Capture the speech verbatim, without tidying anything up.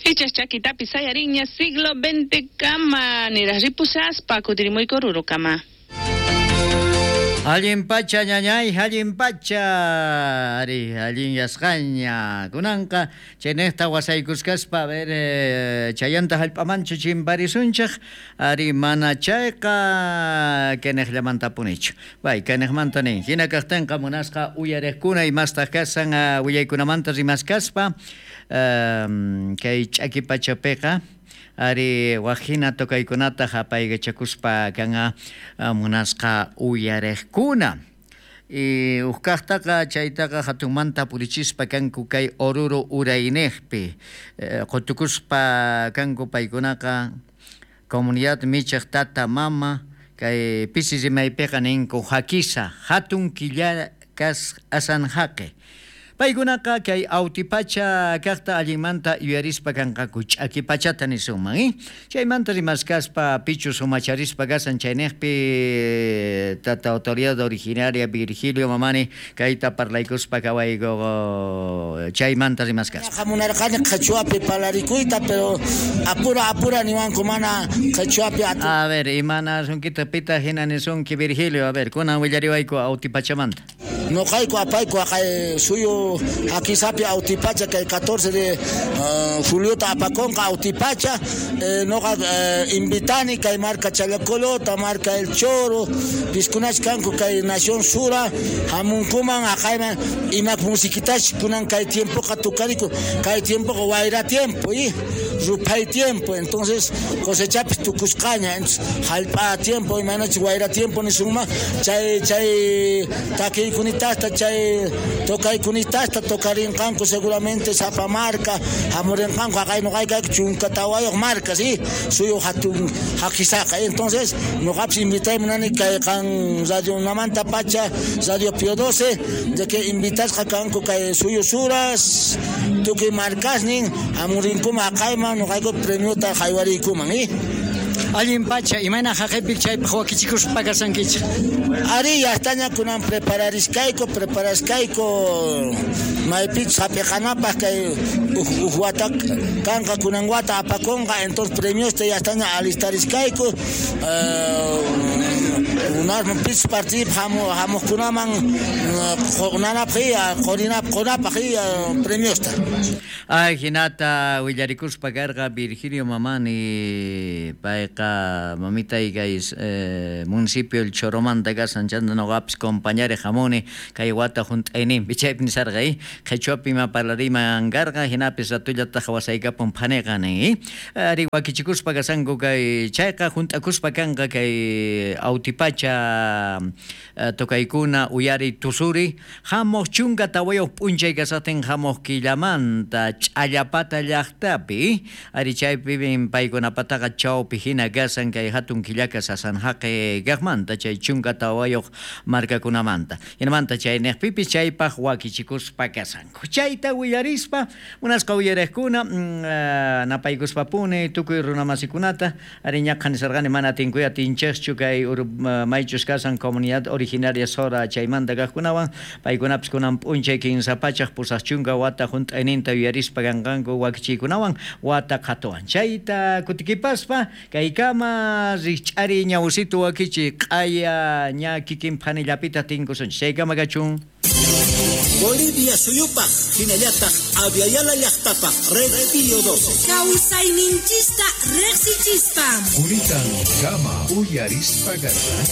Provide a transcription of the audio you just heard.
Ichas chakitapi sayariña siglo veinte kama nirajipusaspa kutirimuyku kururu kama. Allin pacha ñañay, allin pacha, ari, allin yasqaña, kunanqa, chaynesta wasaykuskaspa, a ver, eh, chayanta hallp'amanchu chimparisunchaq, ari mana chayqa, kenejllamanta punichu. Bay, kenejmanta nin, hina kaqtinqa munasqa uyariqkuna imastaq kasan, uh, uyaykunamanta rimaskaspa, um, kay ch'aki pachapiqa, ari wajina tokaykunata hapaygachakuspa kanga uh, munasqa uyariqkuna y uskaqtaqa chaytaqa hatunmanta purichispa kanku kay Oruro urayniqpi uh, qutukuspa kanku paykunaqa comunidad michaq tata mama kay pisi rimaypiqa ninku hakisa hatun killakas asan haqe paykunaqa kay autipacha kaqta allimanta yuyarispa kanqaku ch'aki pachata nisunman, ¿eh? Chaymanta rimaskaspa pichu sumacharispa kasan chaynaqpi tata autoridad originaria Virgilio Mamani kayta parlaykuspa kawaygo chaymanta rimaskas. Hamunarqani qhachuapi palarikuyta pero apura apura niwanku mana qhachuapi atu. A ver, imana sunkita pita hina nisunki Virgilio, a ver, kunan willariwayku autipachamanta. No kayku apayku kay suyo aquí sabe autipacha que el catorce de uh, julio tapaconca autipacha eh, no uh, invitani que marca Chalacolota marca El Choro piscunas canco que nación sura hamunkuman akaima y mak musiquitas kunan que tiempo catucarico que tiempo que guaira tiempo y rupay tiempo entonces cosechapis tu cuscaña halpa tiempo y manach guaira tiempo ni suma chay chay taki kunitasta chay tokay kunitasta hasta tocar en canco seguramente sapa marca amor en canco acá no hay que chunca tawayo marca sí suyo hatun hakisaka entonces no caps invitar nani que can radio una manta pacha radio Pío doce de que invitas a canco que suyo suras tú que marcas ni amor en como acá no hay que premio ta haywari kuma ni Allin pacha imana haqepik chay hawakichikus pagasankich. Ari yastaña kunan preparariscaico preparascaico maipich sapeqanapas kay uhuata kanqa kunan wata apakonqa entonces premios te yastaña alistariscaico unas pich partid hamo hamo kunaman nana pria corina conapa premios ta. Ay hinata willarikus pagarga Virgilio Mamani paika mamita y guys eh, municipio el Choromanta gasan chanda no gaps compañere jamone kaiwata junt enim bichep ni sargai khachopi ma palarima angarga hinapis atulla tahawasaiga pompanega ne ari wakichikus pagasango kai chaika junt akus pakanga kai autipacha tokaikuna uyari tusuri hamos chunga tawayo punjay gasaten hamos kilamanta chayapata llaqtapi ari chaypi paikuna pataga chawpi hina gasan kay hatun killakas asan haqe gaqmanta chay chunka tawayoq markakunamanta hinamanta chay neqpipis chaypaq wakichikuspa kasanku chayta willarispa munasqa willariqkuna uh, napaykuspa puni tukuy runamasikunata ari ñaqqani sarqani mana tinkuya tinchaqchu kay uh, maychus kasan comunidad originaria sora chaymanta kaqkunawan paykunapis kunan p'unchay kinsa pachaq pusaq chunka wata junt'ayninta willarispa kanqanku wakichikunawan wata qhatuwan chayta kutikipaspa kay kama rich'ari ñawsitu wakichi q'aya ña kikin phanillapita tinkusunchik chaykama kachun Bolivia suyupaq hinallataq aviala llaqtapaq Red Pío doce kawsayninchista reqsichispa Unitan kama uyarispa garqa